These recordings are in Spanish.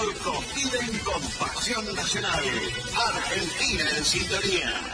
turcos viven con pasión nacional. Argentina en sintonía.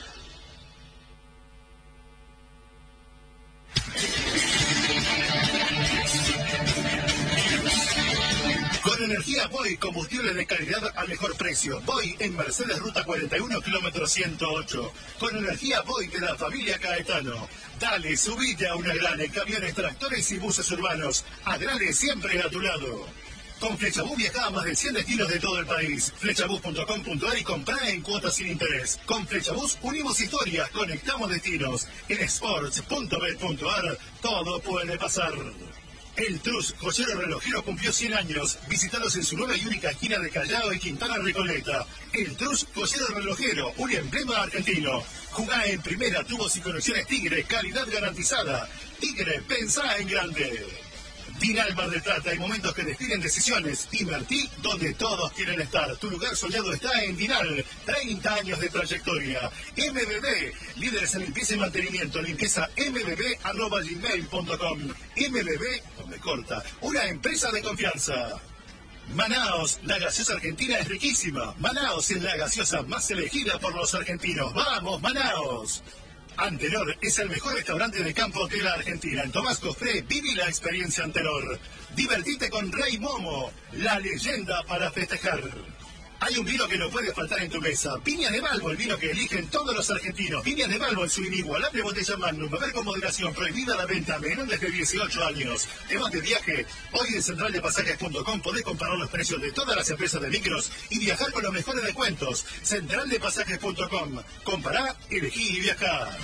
Con energía Boy, combustible de calidad al mejor precio. Boy en Mercedes Ruta 41, kilómetro 108. Con energía Boy de la familia Caetano. Dale, subite a una Agrale, camiones, tractores y buses urbanos. Agrale siempre a tu lado. Con Flechabús viaja a más de 100 destinos de todo el país. Flechabús.com.ar y comprá en cuotas sin interés. Con Flechabús unimos historias, conectamos destinos. En sports.bet.ar todo puede pasar. El Trus, joyero relojero, cumplió 100 años. Visítalos en su nueva y única esquina de Callao y Quintana Recoleta. El Trus, joyero relojero, un emblema argentino. Jugá en primera, tubos y conexiones Tigre, calidad garantizada. Tigre, pensá en grande. Dinal Mar del Plata, hay momentos que definen decisiones. Invertí donde todos quieren estar. Tu lugar soñado está en Dinal. 30 años de trayectoria. MBB, líderes en limpieza y mantenimiento. Limpieza mbb@gmail.com. MBB, no me corta, una empresa de confianza. Manaos, la gaseosa argentina es riquísima. Manaos es la gaseosa más elegida por los argentinos. ¡Vamos, Manaos! Antenor es el mejor restaurante de campo de la Argentina. En Tomás Cofré, viví la experiencia Antenor. Divertite con Rey Momo, la leyenda para festejar. Hay un vino que no puede faltar en tu mesa. Viñas de Malvo, el vino que eligen todos los argentinos. Viñas de Malvo en su inigualable botella Magnum. Beber con moderación, prohibida la venta, menores de 18 años. Temas de viaje. Hoy en centraldepasajes.com podés comparar los precios de todas las empresas de micros y viajar con los mejores descuentos. Centraldepasajes.com. Compará, elegí y viajá.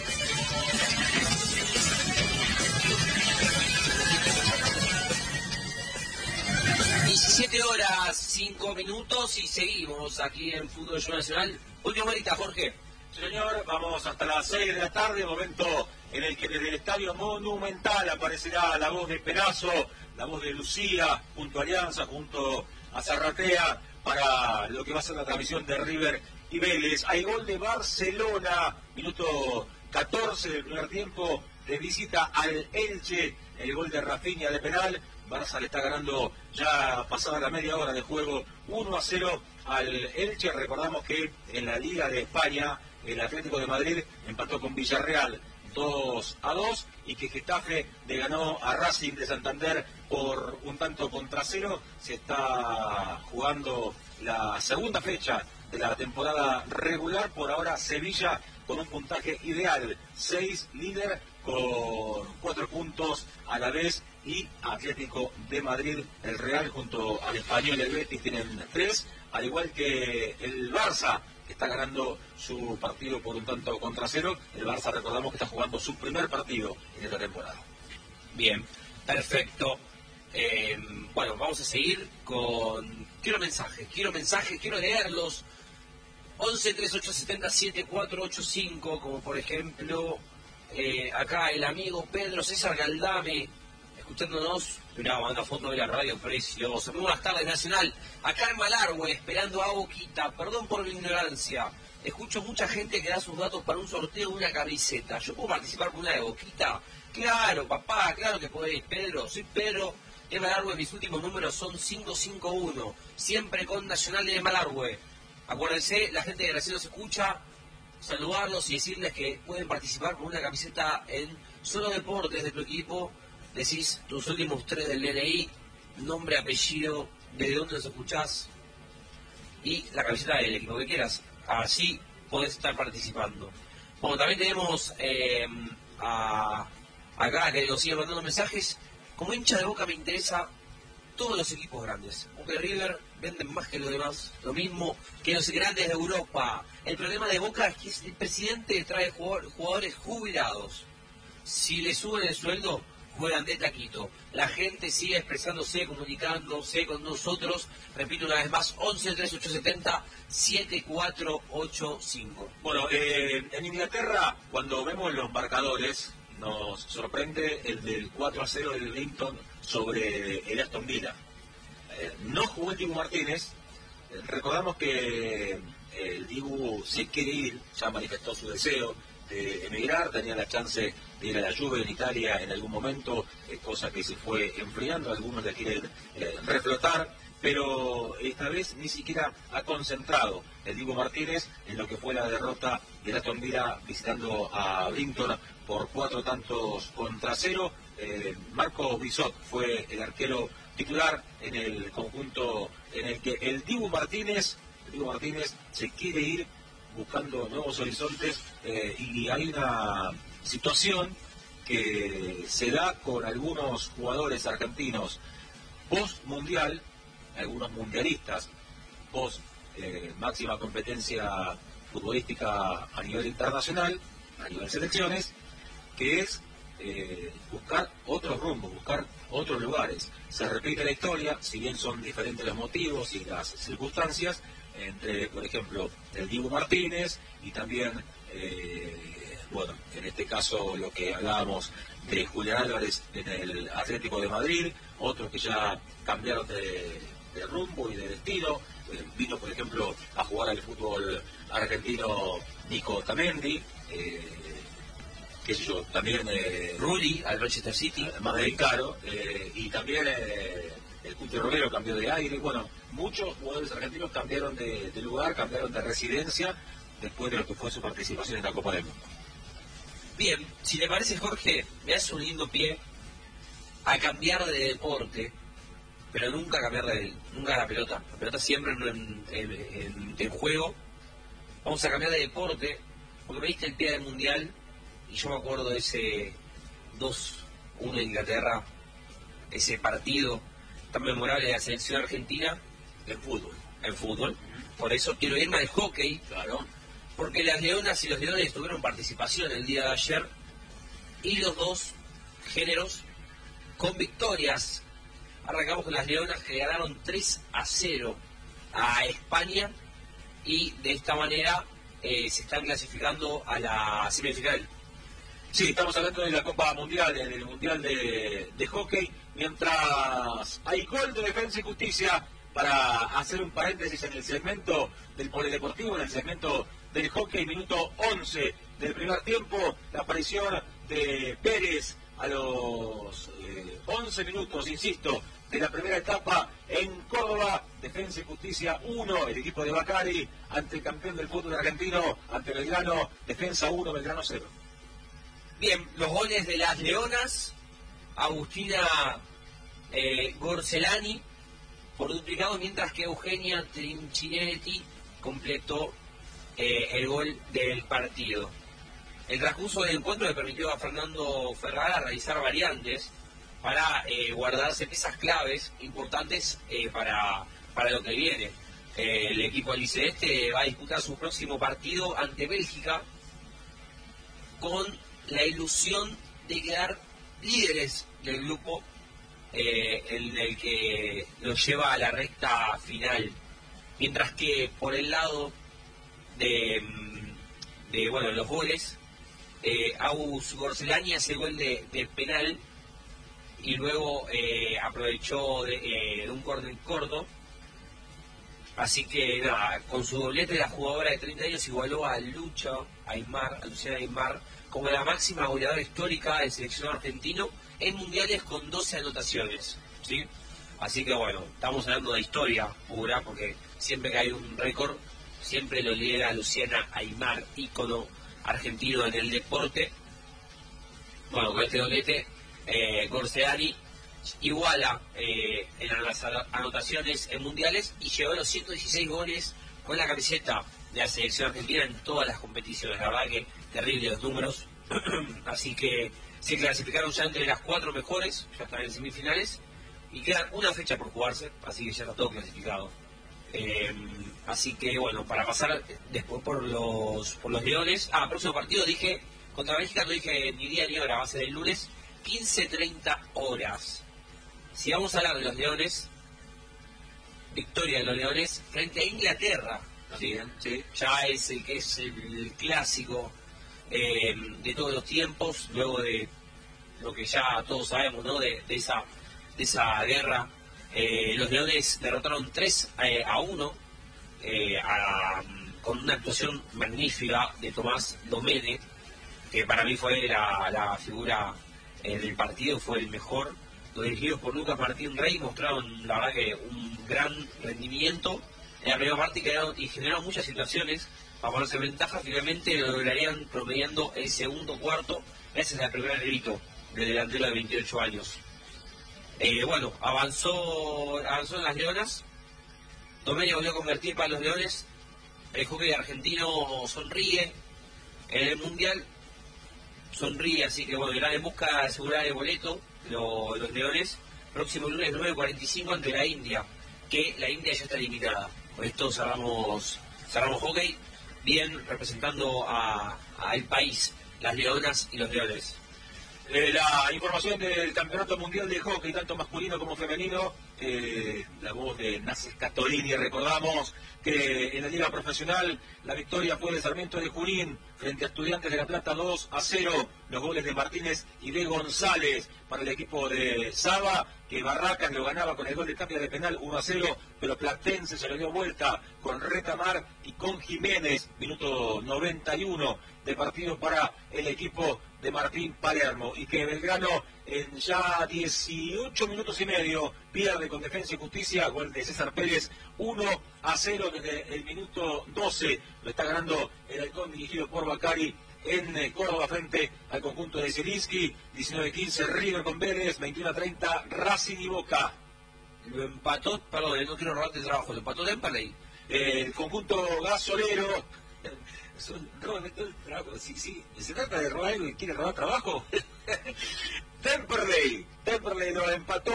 17:05 y seguimos aquí en Fútbol Show Nacional. Última horita, Jorge. Señor, vamos hasta las 6 de la tarde, momento en el que desde el Estadio Monumental aparecerá la voz de Perazo, la voz de Lucía, junto a Alianza, junto a Zarratea, para lo que va a ser la transmisión de River y Vélez. Hay gol de Barcelona, minuto 14 del primer tiempo, de visita al Elche, el gol de Rafinha de penal. Barça le está ganando ya pasada la media hora de juego 1-0 al Elche. Recordamos que en la Liga de España el Atlético de Madrid empató con Villarreal 2-2 y que Getafe le ganó a Racing de Santander por un tanto contra cero. Se está jugando la segunda fecha de la temporada regular. Por ahora Sevilla con un puntaje ideal, 6 líder con 4 puntos a la vez, y Atlético de Madrid, el Real junto al Español y el Betis tienen 3, al igual que el Barça, que está ganando su partido por un tanto contra cero. El Barça, recordamos que está jugando su primer partido en esta temporada. Bien, perfecto. Bueno, vamos a seguir con... Quiero mensajes, quiero leerlos. 11 3870 7485, como por ejemplo acá el amigo Pedro César Galdame, escuchándonos. Mirá, manda foto de la radio, preciosa. Muy buenas tardes, Nacional. Acá en Malargüe, esperando a Boquita. Perdón por mi ignorancia. Escucho mucha gente que da sus datos para un sorteo de una camiseta. ¿Yo puedo participar con una de Boquita? Claro, papá, claro que podéis, Pedro. Soy Pedro de Malargüe, mis últimos números son 551. Siempre con Nacional de Malargüe. Acuérdense, la gente que recién nos escucha, saludarlos y decirles que pueden participar con una camiseta en Solo Deportes de tu equipo. Decís tus últimos 3 del DNI, nombre, apellido, desde dónde nos escuchás y la camiseta del equipo que quieras. Así podés estar participando. Bueno, también tenemos acá que nos siguen mandando mensajes. Como hincha de Boca me interesa todos los equipos grandes. Boca y River venden más que los demás, lo mismo que los grandes de Europa. El problema de Boca es que el presidente trae jugadores jubilados. Si le suben el sueldo, juegan de taquito. La gente sigue expresándose, comunicándose con nosotros. Repito una vez más, 11 3870 7485. Bueno, en Inglaterra, cuando vemos los marcadores, nos sorprende el del 4-0 del Lincoln sobre el Aston Villa. No jugó el Dibu Martínez. Recordamos que el Dibu se quiere ir, ya manifestó su deseo de emigrar, tenía la chance de ir a la Juve en Italia en algún momento, cosa que se fue enfriando. Algunos le quieren reflotar, pero esta vez ni siquiera ha concentrado el Dibu Martínez en lo que fue la derrota de Aston Villa visitando a Brighton por 4-0. Marcos Bissot fue el arquero titular en el conjunto en el que el Dibu Martínez se quiere ir buscando nuevos horizontes, y hay una situación que se da con algunos jugadores argentinos post-mundial, algunos mundialistas post máxima competencia futbolística a nivel internacional, a nivel selecciones, que es buscar otros rumbos, buscar otros lugares. Se repite la historia, si bien son diferentes los motivos y las circunstancias, entre, por ejemplo, el Dibu Martínez y también, bueno, en este caso lo que hablábamos de Julián Álvarez en el Atlético de Madrid, otros que ya cambiaron de rumbo y de destino. Vino, por ejemplo, a jugar al fútbol argentino Nico Otamendi, qué sé yo, también Rulli al Manchester City, más de caro, y también el Cuti Romero cambió de aire. Bueno, muchos jugadores argentinos cambiaron de lugar, cambiaron de residencia después de lo que fue su participación en la Copa del Mundo. Bien, si le parece, Jorge, me hace un lindo pie a cambiar de deporte, pero nunca nunca la pelota. La pelota siempre en juego. Vamos a cambiar de deporte, porque me diste el pie del Mundial, y yo me acuerdo de ese 2-1 de Inglaterra, ese partido tan memorable de la selección argentina en fútbol. Por eso quiero irme al hockey, Claro. porque las Leonas y los Leones tuvieron participación el día de ayer, y los dos géneros con victorias. Arrancamos con las Leonas, que ganaron 3-0 a España, y de esta manera se están clasificando a la semifinal. Sí, estamos hablando de la Copa Mundial, del Mundial de Hockey, mientras hay gol de Defensa y Justicia, para hacer un paréntesis en el segmento del polideportivo, en el segmento del hockey, minuto 11 del primer tiempo, la aparición de Pérez a los 11 minutos, insisto, de la primera etapa en Córdoba. Defensa y Justicia 1, el equipo de Bacari, ante el campeón del fútbol argentino, ante Belgrano. Defensa 1, Belgrano 0. Bien, los goles de las Leonas: Agustina Gorcelani por duplicado, mientras que Eugenia Trincinetti completó el gol del partido. El transcurso del encuentro le permitió a Fernando Ferrara realizar variantes para guardarse piezas claves importantes para lo que viene. El equipo albiceleste va a disputar su próximo partido ante Bélgica con la ilusión de quedar líderes del grupo, en el que los lleva a la recta final, mientras que por el lado de los goles, Agus Gorcelani hace el gol de penal, y luego aprovechó de un córner corto. Así que nada, con su doblete, la jugadora de 30 años igualó a Luciana Aymar como la máxima goleadora histórica del seleccionado argentino en mundiales, con 12 anotaciones, ¿sí? Así que bueno, estamos hablando de historia pura, porque siempre que hay un récord, siempre lo lidera Luciana Aymar, ícono argentino en el deporte. Bueno, con este doblete, Gorcelani iguala en las anotaciones en mundiales y llegó a los 116 goles con la camiseta de la selección argentina en todas las competiciones. La verdad que terribles los números. Así que se clasificaron ya entre las 4 mejores, ya están en semifinales, y queda una fecha por jugarse, así que ya está todo clasificado. Así que bueno, para pasar después por los Leones. Próximo partido, dije contra Bélgica, no dije ni día ni hora, va a ser el lunes 15:30 horas. Si vamos a hablar de los Leones, victoria de los Leones frente a Inglaterra, ¿sí? Sí. Ya es el clásico de todos los tiempos, luego de lo que ya todos sabemos, ¿no? de esa guerra. Los Leones derrotaron 3-1 con una actuación magnífica de Tomás Domene, que para mí fue la figura del partido, fue el mejor. dirigidos por Lucas Martín Rey, mostraron la verdad que un gran rendimiento en la primera parte y generaron muchas situaciones para ponerse en ventaja. Finalmente lo lograrían promediando el segundo cuarto gracias al primer grito del delantero de 28 años. Bueno, avanzó en las Leonas. Domenech volvió a convertir para los Leones. El hockey argentino sonríe en el Mundial. Sonríe, así que bueno, irán en busca de asegurar el boleto los Leones. Próximo lunes 9:45 ante la India, que la India ya está eliminada. Con esto cerramos hockey, bien representando al país, las Leonas y los Leones. La información del Campeonato Mundial de Hockey, tanto masculino como femenino, la voz de Nacer Catolini. Recordamos que en la Liga Profesional la victoria fue de Sarmiento de Junín frente a Estudiantes de La Plata 2-0. Los goles de Martínez y de González para el equipo de Saba, que Barracas lo ganaba con el gol de cambio de penal 1-0, pero Platense se lo dio vuelta con Retamar y con Jiménez. Minuto 91 de partido para el equipo de Martín Palermo, y que Belgrano en ya 18 minutos y medio pierde con Defensa y Justicia, gol de César Pérez, 1-0 desde el minuto 12, lo está ganando el Halcón dirigido por Bacari en Córdoba frente al conjunto de Zielinski. 19-15 River con Vélez, 21-30 Racing y Boca. Lo empató, perdón, no quiero robarte el trabajo, lo empató Temperley. El conjunto gasolero. Si se trata de robar algo y quiere robar trabajo. Temperley lo empató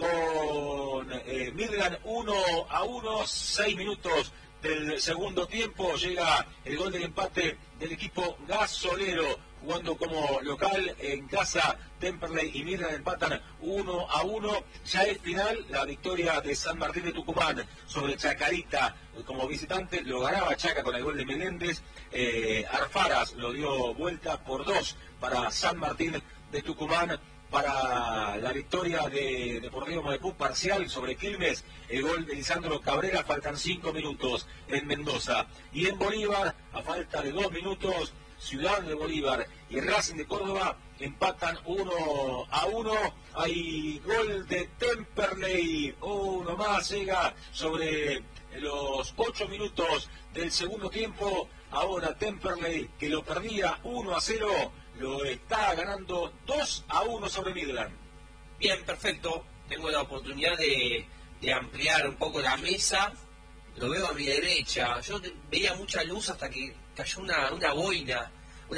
con Midland 1-1, 6 minutos del segundo tiempo. Llega el gol del empate del equipo gasolero, jugando como local en casa. Temperley y Midland empatan 1-1. Ya es final la victoria de San Martín de Tucumán sobre Chacarita como visitante. Lo ganaba Chaca con el gol de Meléndez. Arfaras lo dio vuelta por 2 para San Martín de Tucumán. Para la victoria de Deportivo Maipú parcial sobre Quilmes, el gol de Lisandro Cabrera. Faltan 5 minutos en Mendoza. Y en Bolívar, a falta de 2 minutos, Ciudad de Bolívar y Racing de Córdoba empatan 1-1. Hay gol de Temperley. Uno más llega sobre los 8 minutos del segundo tiempo. Ahora Temperley, que lo perdía 1-0, lo está ganando 2-1 sobre Midland. Bien, perfecto. Tengo la oportunidad de ampliar un poco la mesa. Lo veo a mi derecha. Yo veía mucha luz hasta que cayó una boina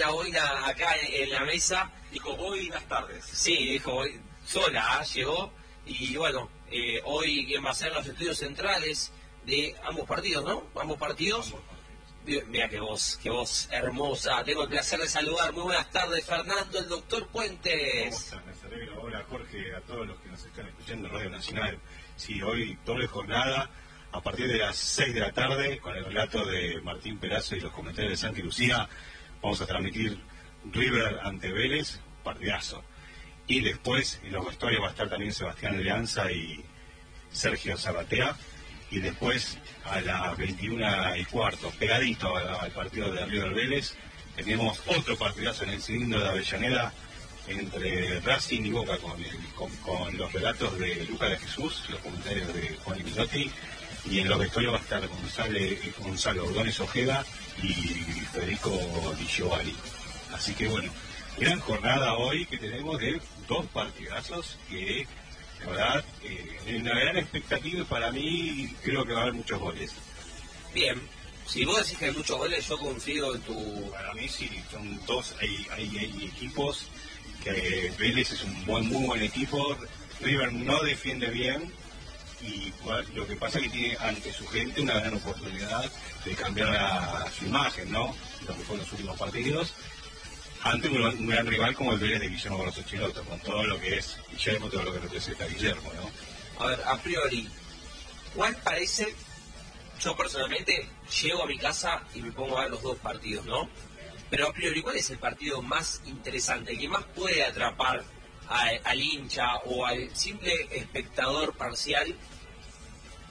acá en la mesa. Dijo, buenas tardes. Sí, dijo, sola, llegó. Y bueno, hoy quien va a ser los estudios centrales de ambos partidos, ¿no? Ambos partidos. Mira qué voz hermosa. Tengo el placer de saludar. Muy buenas tardes, Fernando, el doctor Puentes. ¿Cómo están? Hola, Jorge, a todos los que nos están escuchando en Radio Nacional. Sí, hoy doble jornada a partir de las 6 de la tarde con el relato de Martín Perazo y los comentarios de Santi Lucía. Vamos a transmitir River ante Vélez, partidazo. Y después en los vestuarios va a estar también Sebastián Leanza y Sergio Zarratea. Y después a las 21:15, pegadito al partido de River Vélez, tenemos otro partidazo en el cilindro de Avellaneda entre Racing y Boca con los relatos de Lucas de Jesús, los comentarios de Juan Minotti, y en los vestuarios va a estar Gonzalo Ordóñez Ojeda y Federico Di Giovanni. Así que bueno, gran jornada hoy que tenemos de 2 partidazos que la verdad, una gran expectativa, y para mí creo que va a haber muchos goles. Bien, si vos decís que hay muchos goles, yo confío en tu... Para mí sí, son 2, hay equipos que Vélez es un muy buen equipo, River no defiende bien, y lo que pasa es que tiene ante su gente una gran oportunidad de cambiar su imagen, ¿no? Lo que fue en los últimos partidos, ante un gran rival como el Vélez de Guillermo Barroso Chiloto, con todo lo que es Guillermo, todo lo que representa Guillermo, ¿no? A ver, a priori, ¿cuál parece? Yo personalmente llego a mi casa y me pongo a ver los 2 partidos, ¿no? Pero a priori, ¿cuál es el partido más interesante, que más puede atrapar al hincha o al simple espectador parcial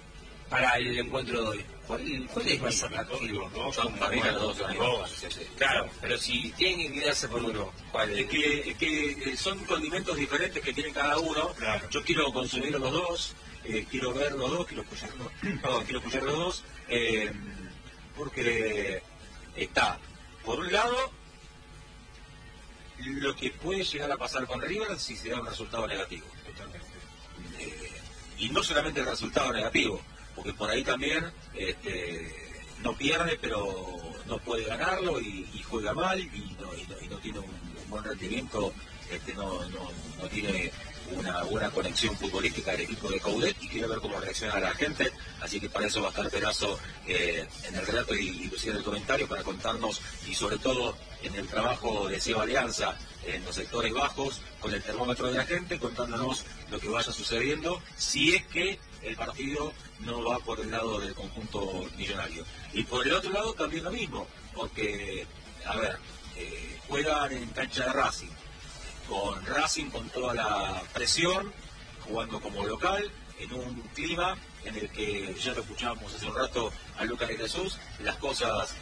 para el encuentro de hoy? ¿Cuál es más atractivo? Son para mí los dos. Claro, pero si tienen que quedarse por uno, ¿cuál Es que son condimentos diferentes que tienen cada uno. Claro. Yo quiero consumir los dos, quiero ver los dos, quiero escuchar los dos, porque está, por un lado, lo que puede llegar a pasar con River si se da un resultado negativo. Y no solamente el resultado negativo, porque por ahí también no pierde, pero no puede ganarlo y juega mal y no tiene un buen rendimiento, no tiene una buena conexión futbolística del equipo de Coudet y quiere ver cómo reacciona la gente, así que para eso va a estar Perazo en el relato y Lucía en el comentario para contarnos, y sobre todo en el trabajo de Seba Alianza en los sectores bajos con el termómetro de la gente, contándonos lo que vaya sucediendo si es que el partido no va por el lado del conjunto millonario. Y por el otro lado también lo mismo, porque, a ver, juegan en cancha de Racing con toda la presión, jugando como local, en un clima en el que, ya lo escuchábamos hace un rato a Lucas de Jesús, las cosas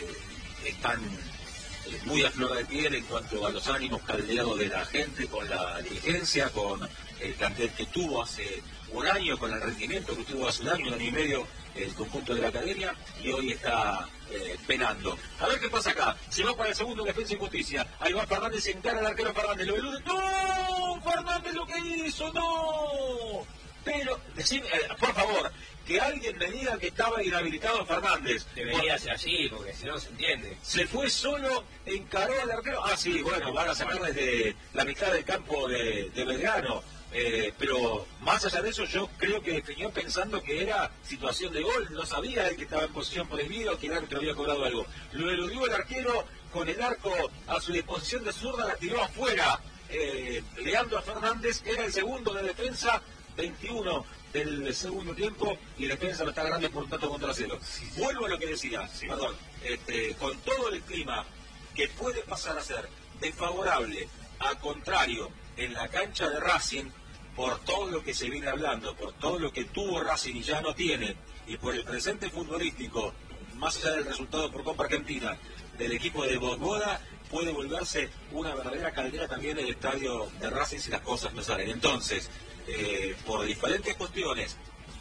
están muy a flor de piel en cuanto a los ánimos caldeados de la gente, con la dirigencia, con el plantel que tuvo hace un año, con el rendimiento que tuvo hace un año y medio el conjunto de la academia, y hoy está penando. A ver qué pasa acá. Se va para el segundo Defensa y Justicia. Ahí va Fernández, se encara al arquero Fernández. Lo elude. ¡No! Fernández lo que hizo, no. Pero, decime, por favor, que alguien me diga que estaba inhabilitado Fernández. Debería ser así, porque si no se entiende. Se fue solo, encaró al arquero. Ah, sí, bueno, van a sacar desde la mitad del campo de Belgrano. Pero más allá de eso, yo creo que definió pensando que era situación de gol. No sabía él que estaba en posición prohibida o que el árbitro había cobrado algo. Lo eludió el arquero con el arco a su disposición de zurda, la tiró afuera. Leandro Fernández era el segundo de defensa, 21 del segundo tiempo, y la defensa lo está ganando por un tanto contra cero. Vuelvo a lo que decía, perdón, con todo el clima que puede pasar a ser desfavorable a contrario en la cancha de Racing, por todo lo que se viene hablando, por todo lo que tuvo Racing y ya no tiene, y por el presente futbolístico, más allá del resultado por Copa Argentina del equipo de Boda, puede volverse una verdadera caldera también el estadio de Racing si las cosas no salen. Entonces, por diferentes cuestiones,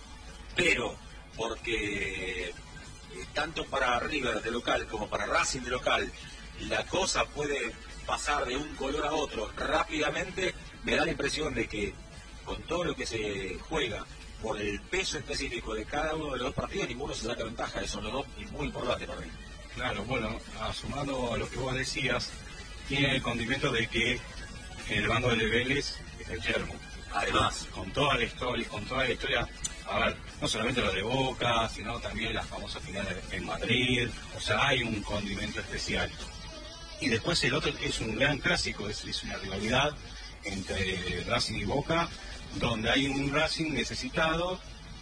pero porque tanto para River de local como para Racing de local, la cosa puede pasar de un color a otro rápidamente, me da la impresión de que con todo lo que se juega, por el peso específico de cada uno de los dos partidos, ninguno se saca ventaja. Eso es muy importante para mí. Claro, bueno, sumando a lo que vos decías, tiene el condimento de que en el bando de Vélez está el Yermo. Además, con toda la historia, a ver, no solamente lo de Boca, sino también las famosas finales en Madrid, o sea, hay un condimento especial. Y después el otro es un gran clásico, es una rivalidad entre Racing y Boca, donde hay un Racing necesitado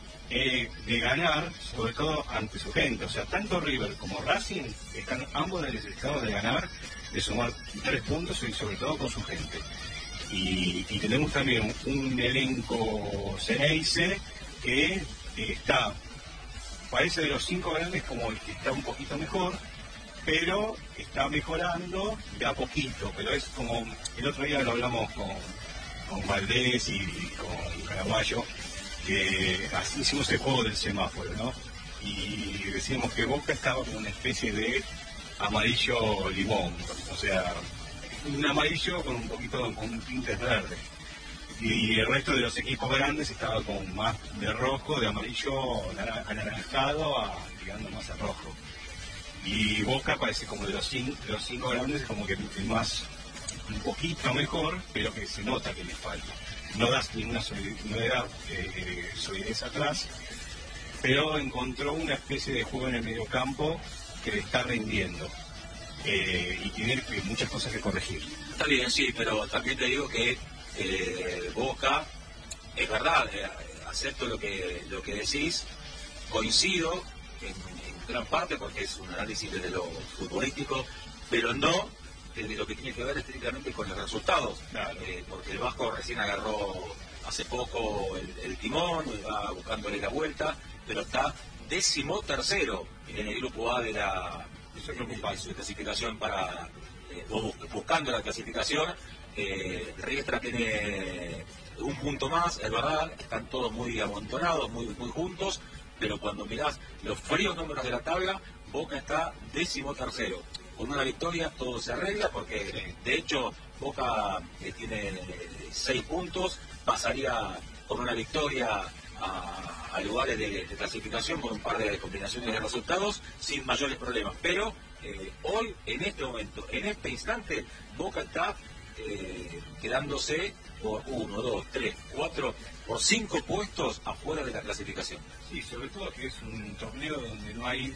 de ganar, sobre todo ante su gente. O sea, tanto River como Racing están ambos necesitados de ganar, de sumar 3 puntos y sobre todo con su gente. Y tenemos también un elenco Ceneice que parece de los 5 grandes como el que está un poquito mejor, pero está mejorando de a poquito. Pero es como, el otro día lo hablamos con Valdés y con Caraballo, que así hicimos el juego del semáforo, ¿no? Y decíamos que Boca estaba como una especie de amarillo limón, o sea, un amarillo con un tinte verde. Y el resto de los equipos grandes estaba con más de rojo, de amarillo anaranjado, tirando más a rojo. Y Boca parece como de los 5 grandes, como que el más, un poquito mejor, pero que se nota que le falta. No das ninguna solidez atrás, pero encontró una especie de juego en el medio campo que le está rindiendo. Y tiene muchas cosas que corregir. Está bien, sí, pero también te digo que Boca, es verdad, acepto lo que decís, coincido en gran parte porque es un análisis desde lo futbolístico, pero no desde lo que tiene que ver estrictamente con los resultados, claro. Porque el Vasco recién agarró hace poco el timón, va buscándole la vuelta, pero está 13º en el grupo A de la clasificación para buscando la clasificación. Riestra tiene un punto más, es verdad, están todos muy amontonados, muy juntos, pero cuando mirás los fríos números de la tabla, Boca está 13º. Con una victoria todo se arregla, porque de hecho Boca tiene 6 puntos, pasaría con una victoria a lugares de clasificación con un par de combinaciones de resultados sin mayores problemas. Pero hoy, en este momento, en este instante, Boca está quedándose por 1, 2, 3, 4, por 5 puestos afuera de la clasificación. Sí, sobre todo que es un torneo donde no hay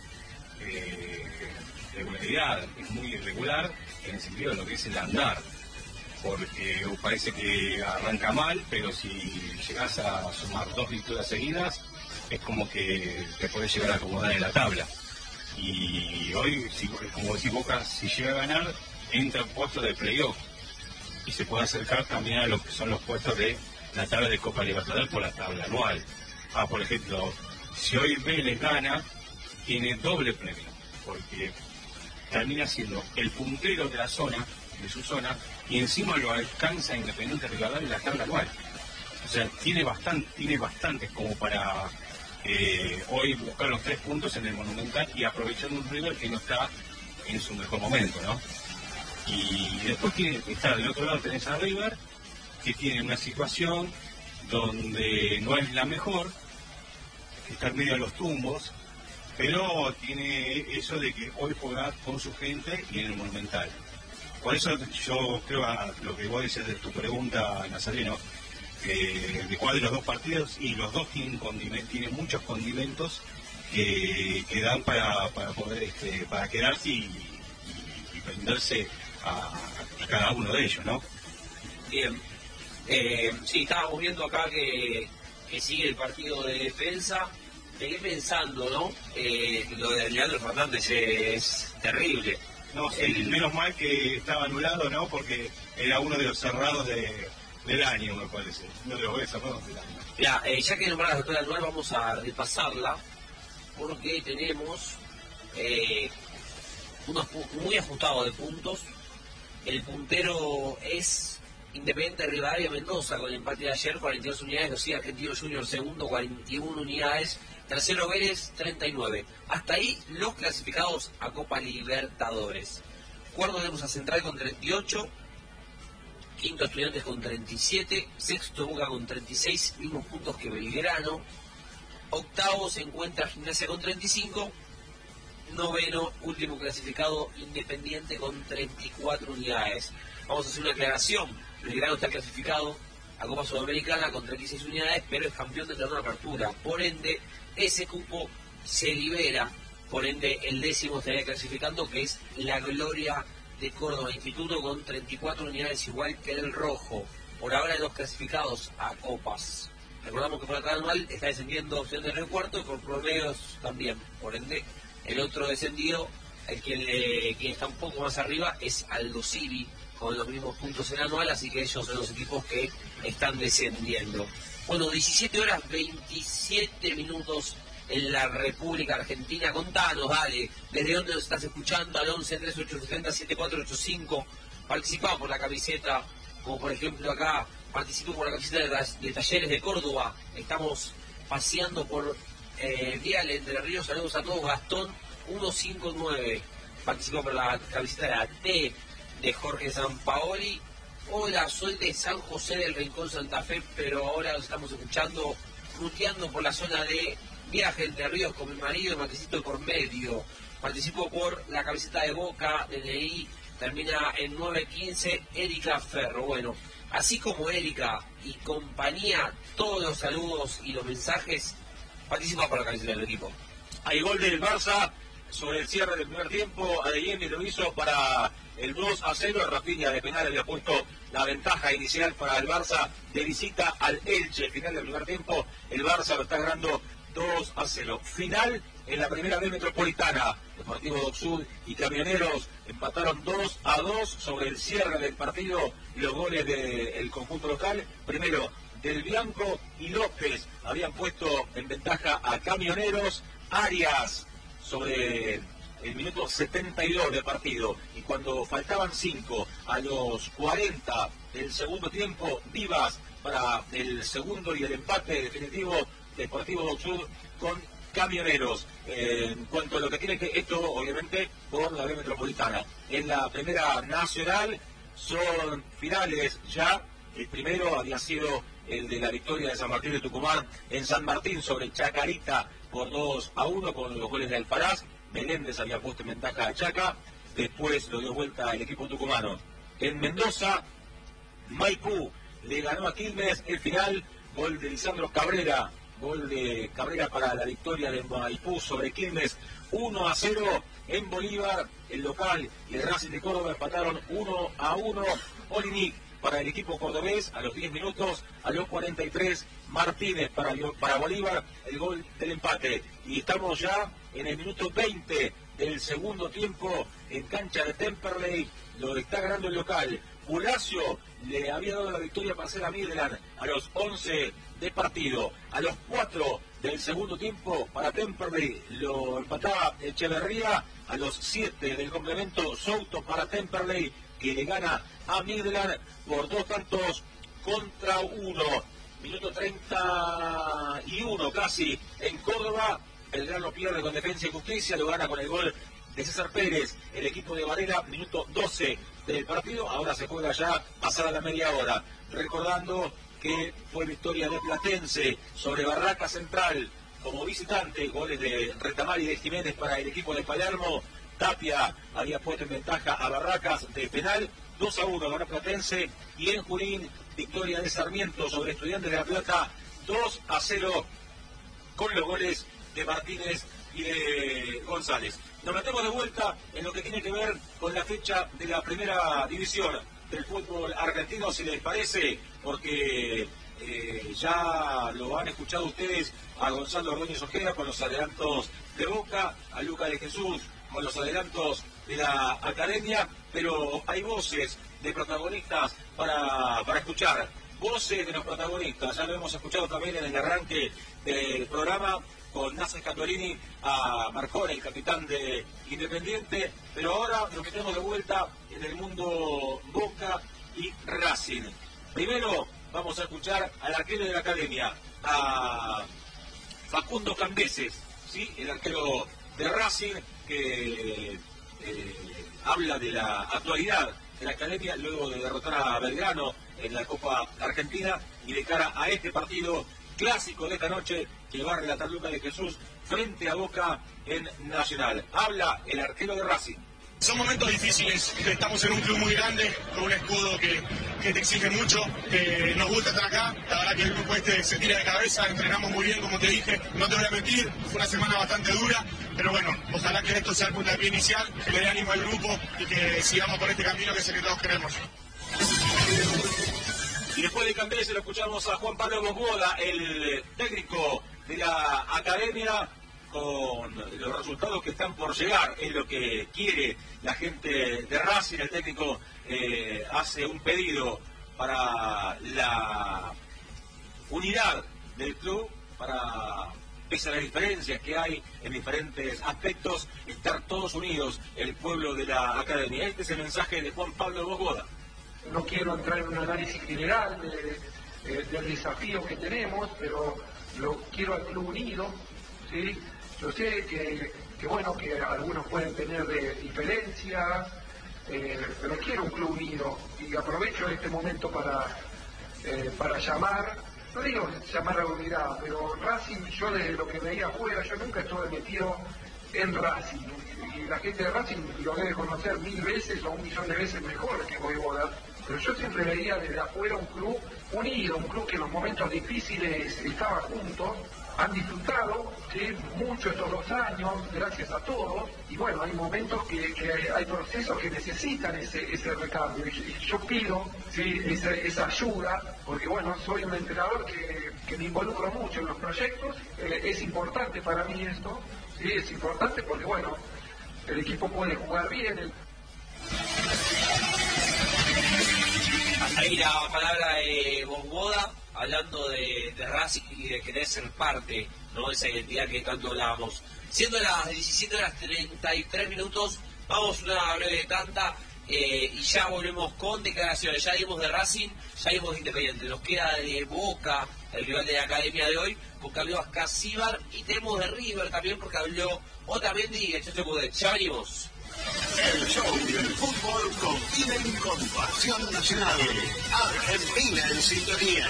regularidad, es muy irregular en el sentido de lo que es el andar, porque parece que arranca mal, pero si llegas a sumar 2 victorias seguidas, es como que te podés llegar a acomodar en la tabla. Y hoy, como decís Boca, si llega a ganar, entra en puesto de playoff y se puede acercar también a lo que son los puestos de la tabla de Copa Libertadores por la tabla anual. Por ejemplo, si hoy Vélez gana, tiene doble premio, porque termina siendo el puntero de la zona, de su zona, y encima lo alcanza Independiente Rivadavia en la tabla anual. O sea, tiene bastantes como para hoy buscar los 3 puntos en el Monumental y aprovechando un River que no está en su mejor momento, ¿no? Y después está del otro lado, tenés a River, que tiene una situación donde no es la mejor, está en medio de los tumbos, pero tiene eso de que hoy juega con su gente y en el Monumental. Por eso yo creo a lo que vos dices de tu pregunta, Nazareno, de cuál de los dos partidos, y los dos tienen muchos condimentos que dan para poder para quedarse y prenderse a cada uno de ellos, ¿no? Bien. Sí, estábamos viendo acá que sigue el partido de Defensa. Me quedé pensando, ¿no? Lo de Leandro Fernández es terrible. No, sí, menos mal que estaba anulado, ¿no? Porque era uno de los cerrados del año, me parece. Uno de los cerrados del año. Ya, ya que nombramos la tabla anual, vamos a repasarla, porque tenemos unos muy ajustados de puntos. El puntero es Independiente Rivadavia Mendoza, con el empate de ayer, 42 unidades. Lucía Argentino Junior segundo, 41 unidades. Tercero Vélez, 39. Hasta ahí los clasificados a Copa Libertadores. Cuarto tenemos a Central con 38. Quinto Estudiantes con 37. Sexto Boca con 36, mismos puntos que Belgrano. Octavo se encuentra Gimnasia con 35. Noveno, último clasificado, Independiente con 34 unidades. Vamos a hacer una aclaración. Belgrano está clasificado a Copa Sudamericana con 36 unidades, pero es campeón de torneo de apertura. Por ende, ese cupo se libera. Por ende, el 10º estaría clasificando, que es la Gloria de Córdoba Instituto, con 34 unidades, igual que el Rojo. Por ahora, los clasificados a Copas. Recordamos que por la tabla anual está descendiendo Opción de Cuarto y por promedios también. Por ende, el otro descendido, quien está un poco más arriba, es Aldo Civi, con los mismos puntos en anual, así que ellos son los equipos que están descendiendo. Bueno, 17 horas 27 minutos en la República Argentina. Contanos, dale, desde dónde nos estás escuchando, al 11 3870 7485. Participá por la camiseta, como por ejemplo acá, participo por la camiseta de Talleres de Córdoba. Estamos paseando por Vial, Entre Ríos. Saludos a todos. Gastón 159 participó por la camiseta de la T de Jorge Sampaoli. Hola, soy de San José del Rincón Santa Fe, pero ahora nos estamos escuchando, ruteando por la zona de Viaje Entre Ríos con mi marido, Matecito por medio. Participó por la camiseta de Boca, DNI, termina en 915, Erika Ferro. Bueno, así como Erika y compañía, todos los saludos y los mensajes, participa por la camiseta del equipo. Hay gol del Barça sobre el cierre del primer tiempo. Adeyemi lo hizo para el 2-0. Rafinha de penal había puesto la ventaja inicial para el Barça de visita al Elche. Final del primer tiempo, el Barça lo está ganando 2-0. Final en la primera B metropolitana. Deportivo Docksud y Camioneros empataron 2-2 sobre el cierre del partido y los goles del conjunto local. Primero Del Bianco y López habían puesto en ventaja a Camioneros. Arias sobre el minuto 72 de partido, y cuando faltaban 5 a los 40 del segundo tiempo, Vivas para el segundo y el empate definitivo Deportivo Sur con Camioneros. En cuanto a lo que tiene que esto, obviamente, por la B Metropolitana. En la Primera Nacional son finales ya. El primero había sido el de la victoria de San Martín de Tucumán en San Martín sobre Chacarita por 2-1 con los goles de Alfaraz. Meléndez había puesto en ventaja a Chaca, después lo dio vuelta el equipo tucumano. En Mendoza, Maipú le ganó a Quilmes el final, gol de Lisandro Cabrera, gol de Cabrera para la victoria de Maipú sobre Quilmes, 1-0. En Bolívar, el local y el Racing de Córdoba empataron 1-1. Olinic para el equipo cordobés a los 10 minutos, a los 43 Martínez para Bolívar, el gol del empate. Y estamos ya en el minuto 20 del segundo tiempo en cancha de Temperley, lo está ganando el local. Pulacio le había dado la victoria parcial a Midland a los 11 de partido. A los 4 del segundo tiempo para Temperley lo empataba Echeverría. A los 7 del complemento Souto para Temperley, que le gana a Midland por 2-1. Minuto 31 casi en Córdoba. Belgrano pierde con Defensa y Justicia, lo gana con el gol de César Pérez, el equipo de Varela, minuto 12 del partido. Ahora se juega ya pasada la media hora. Recordando que fue victoria de Platense sobre Barraca Central como visitante, goles de Retamar y de Jiménez para el equipo de Palermo. Tapia había puesto en ventaja a Barracas de penal, 2-1 ganó Platense. Y en Junín, victoria de Sarmiento sobre Estudiantes de La Plata, 2-0 con los goles de Martínez y de González. Nos metemos de vuelta en lo que tiene que ver con la fecha de la primera división del fútbol argentino, si les parece, porque ya lo han escuchado ustedes a Gonzalo Ordóñez Ojeda con los adelantos de Boca, a Luca de Jesús con los adelantos de la Academia, pero hay voces de protagonistas para escuchar. Voces de los protagonistas, ya lo hemos escuchado también en el arranque del programa con Nasser Catolini a Marcone, el capitán de Independiente, pero ahora nos metemos de vuelta en el mundo Boca y Racing. Primero vamos a escuchar al arquero de la Academia, a Facundo Cambeses, ¿sí? El arquero de Racing, que habla de la actualidad de la Academia luego de derrotar a Belgrano en la Copa Argentina y de cara a este partido clásico de esta noche que va a relatar Luca de Jesús frente a Boca en Nacional. Habla el arquero de Racing. Son momentos difíciles, estamos en un club muy grande, con un escudo que te exige mucho, nos gusta estar acá, la verdad que el grupo se tira de cabeza, entrenamos muy bien, como te dije, no te voy a mentir, fue una semana bastante dura, pero bueno, ojalá que esto sea el puntapié inicial, que le dé ánimo al grupo y que sigamos por este camino que sé que todos queremos. Y después de Cambeses lo escuchamos a Juan Pablo Bosboda, el técnico de la Academia, con los resultados que están por llegar, es lo que quiere la gente de Racing. El técnico hace un pedido para la unidad del club, para, pese a las diferencias que hay en diferentes aspectos, estar todos unidos, el pueblo de la Academia. Este es el mensaje de Juan Pablo Bosboda. No quiero entrar en un análisis general del desafío que tenemos, pero lo quiero al club unido, ¿sí? Yo sé que bueno, que algunos pueden tener diferencias, pero quiero un club unido y aprovecho este momento para llamar, no digo llamar a la unidad, pero Racing, yo desde lo que veía afuera, yo nunca estuve metido en Racing, y la gente de Racing lo debe conocer 1000 veces o 1.000.000 de veces mejor que Voivoda, pero yo siempre veía desde afuera un club unido, un club que en los momentos difíciles estaba juntos. Han disfrutado, ¿sí?, mucho estos 2 años, gracias a todos, y bueno, hay momentos que hay procesos que necesitan ese recambio, y yo pido, ¿sí?, esa ayuda, porque bueno, soy un entrenador que me involucro mucho en los proyectos, es importante para mí esto, ¿sí?, es importante porque bueno, el equipo puede jugar bien. Hasta ahí la palabra de Bosboda hablando de Racing y de querer ser parte, ¿no? Esa identidad que tanto hablábamos. Siendo las 17:33, vamos a una breve tanda y ya volvemos con declaraciones. Ya dimos de Racing, ya dimos de Independiente. Nos queda de Boca, el rival de la academia de hoy, porque habló Ascasíbar, y tenemos de River también, porque habló Otamendi y el Chacho Coudet. Ya venimos. El show del fútbol con con pasión nacional. Argentina en sintonía.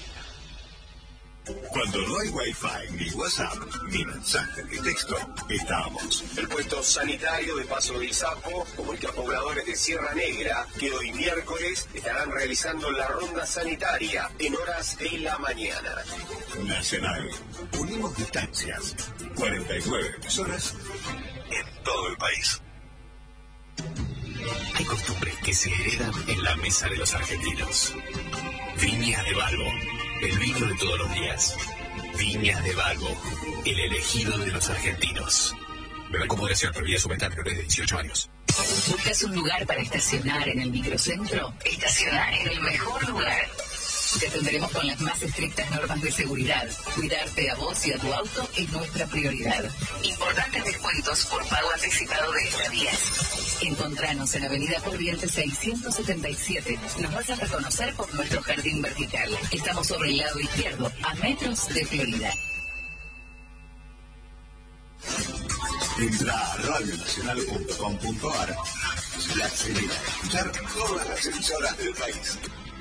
Cuando no hay wifi, ni WhatsApp, ni mensaje de texto, estamos. El puesto sanitario de Paso del Sapo comunica a pobladores de Sierra Negra que hoy miércoles estarán realizando la ronda sanitaria en horas de la mañana. Nacional. Unimos distancias. 49 emisoras en todo el país. Hay costumbres que se heredan en la mesa de los argentinos. Viñas de Balbo, el vino de todos los días. Viñas de Balbo, el elegido de los argentinos. Beber con moderación, prohibida su venta a menores de 18 años. ¿Buscas un lugar para estacionar en el microcentro? Estacionar en el mejor lugar. Te atenderemos con las más estrictas normas de seguridad. Cuidarte a vos y a tu auto es nuestra prioridad. Importantes descuentos por pago anticipado de estadías. Encontranos en Avenida Corrientes 677. Nos vas a reconocer por nuestro jardín vertical. Estamos sobre el lado izquierdo, a metros de Florida. Entra a radionacional.com.ar y accede a escuchar todas las emisoras del país.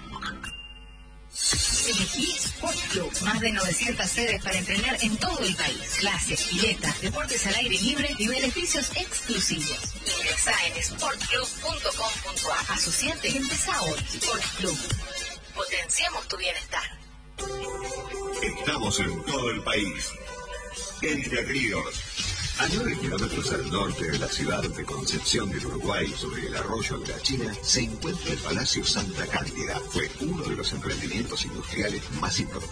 Elegí Sport Club. Más de 900 sedes para entrenar en todo el país. Clases, piletas, deportes al aire libre y beneficios exclusivos. Ingresá en sportclub.com.ar. Asociate y empezá hoy. Sport Club. Potenciamos tu bienestar. Estamos en todo el país. Entre Ríos. A 9 kilómetros al norte de la ciudad de Concepción del Uruguay, sobre el arroyo de la China, se encuentra el Palacio Santa Cándida. Fue uno de los emprendimientos industriales más importantes